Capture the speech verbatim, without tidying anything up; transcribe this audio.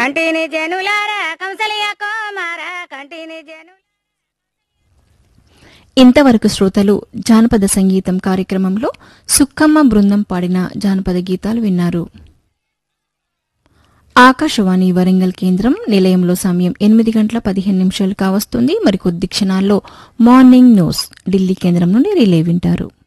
కంటిని జనులారా కంసలియ కోమారా కంటిని జను. ఇంతవరకు శ్రోతలు జానపద సంగీతం కార్యక్రమంలో సుక్కమ్మ బృందం పాడిన జానపద గీతాలు విన్నారు. ఆకాశవాణి వరంగల్ కేంద్రం నిలయంలో సమయం ఎనిమిది గంటల పదిహేను నిమిషాలు కావస్తుంది. మరికొద్ది క్షణాల్లో మార్నింగ్ న్యూస్ ఢిల్లీ కేంద్రం నుండి రిలే వింటారు.